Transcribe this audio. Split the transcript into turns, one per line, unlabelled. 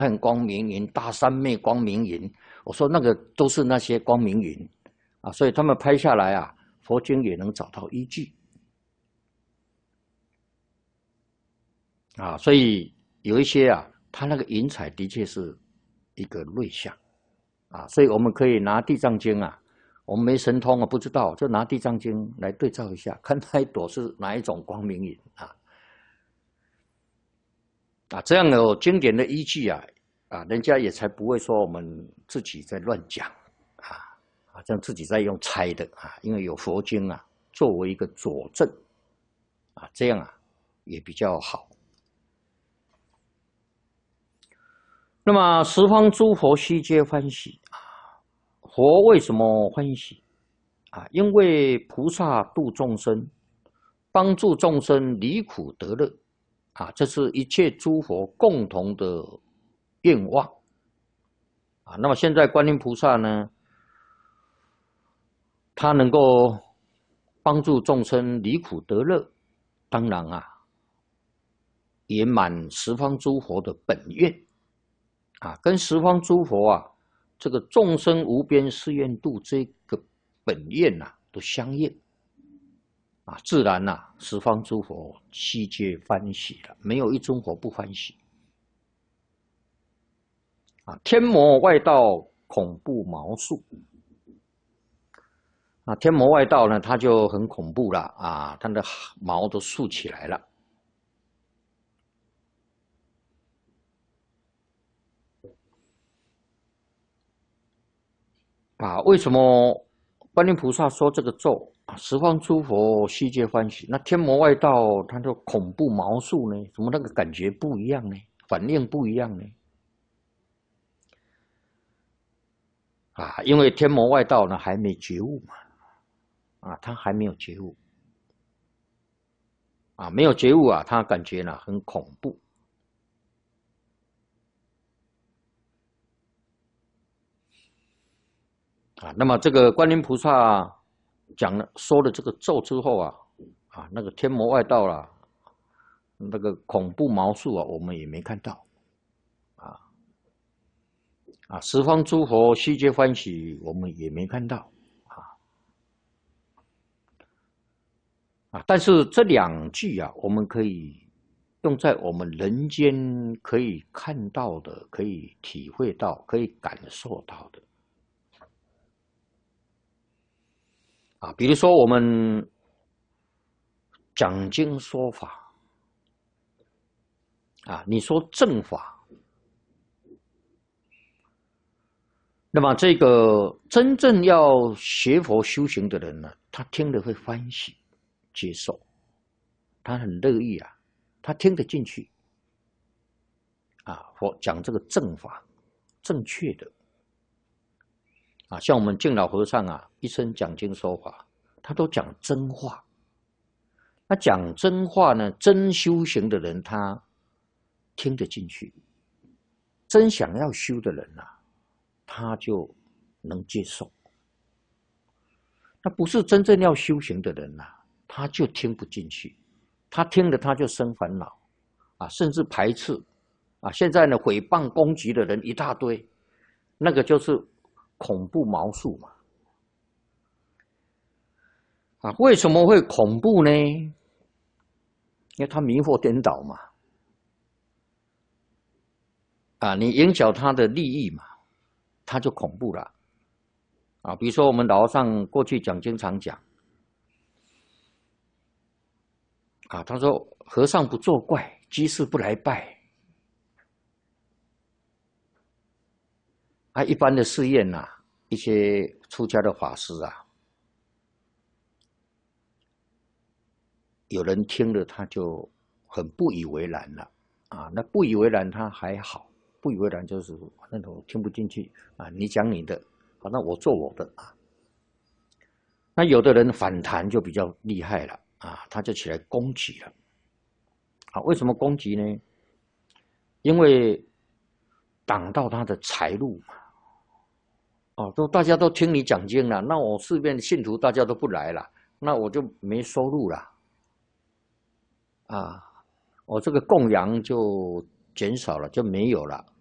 很光明云，大三昧光明云。我说那个都是那些光明云啊，所以他们拍下来啊，佛经也能找到依据啊。所以有一些啊，它那个云彩的确是一个瑞相啊，所以我们可以拿地藏经啊，我们没神通啊，不知道就拿地藏经来对照一下，看那一朵是哪一种光明云啊。这样有经典的依据啊，人家也才不会说我们自己在乱讲这样自己在用猜的因为有佛经啊作为一个佐证这样也比较好。那么十方诸佛悉皆欢喜佛为什么欢喜因为菩萨度众生，帮助众生离苦得乐这是一切诸佛共同的愿望那么现在观音菩萨呢，他能够帮助众生离苦得乐，当然圆满十方诸佛的本愿跟十方诸佛这个众生无边誓愿度这个本愿都相应自然十方诸佛悉皆欢喜了，没有一尊佛不欢喜天魔外道恐怖毛竖天魔外道呢，他就很恐怖了他的毛都竖起来了为什么观音菩萨说这个咒十方诸佛悉皆欢喜，那天魔外道他就恐怖毛竖呢？怎么那个感觉不一样呢？反应不一样呢？因为天魔外道呢还没觉悟嘛他还没有觉悟没有觉悟他感觉呢很恐怖那么这个观音菩萨说了这个咒之后那个天魔外道那个恐怖毛竖我们也没看到十方诸佛悉皆欢喜我们也没看到但是这两句我们可以用在我们人间可以看到的，可以体会到，可以感受到的比如说我们讲经说法你说正法，那么这个真正要学佛修行的人呢，他听了会欢喜接受，他很乐意他听得进去佛讲这个正法正确的像我们敬老和尚一生讲经说法，他都讲真话。那讲真话呢，真修行的人他听得进去，真想要修的人他就能接受。那不是真正要修行的人他就听不进去，他听了他就生烦恼甚至排斥现在呢诽谤攻击的人一大堆，那个就是恐怖毛竖嘛为什么会恐怖呢？因为他迷惑颠倒嘛你影响他的利益嘛，他就恐怖了比如说我们老和尚过去讲经常讲他说和尚不作怪，居士不来拜一般的寺院一些出家的法师有人听了他就很不以为然了那不以为然他还好，不以为然就是那种听不进去你讲你的那我做我的那有的人反弹就比较厉害了他就起来攻击了为什么攻击呢？因为挡到他的财路嘛都大家都听你讲经了，那我寺院的信徒大家都不来了，那我就没收入了我这个供养就减少了，就没有了